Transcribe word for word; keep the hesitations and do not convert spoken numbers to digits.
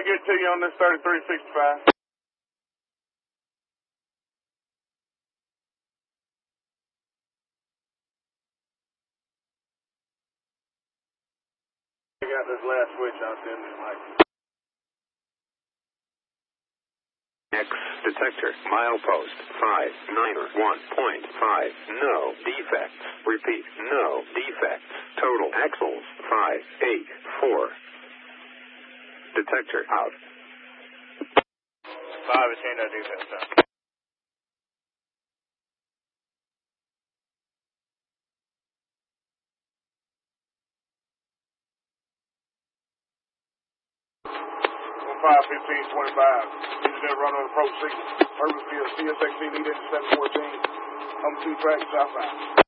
to get to you on this thirty-three sixty-five. I got this last switch out there in the light. X detector, milepost five nine one point five, no defects. Repeat, no defects. Total axles five eight four. Detector out. five eighteen, no defects, sir. five fifteen twenty-five. Engineer run on approach signal. Urban Field, C S X C lead engine seven fourteen. I'm two track southbound.